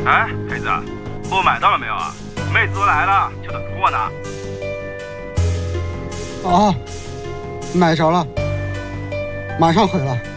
哎，黑子，货买到了没有啊？妹子都来了，就等着货呢。 哦，买着了，马上回来。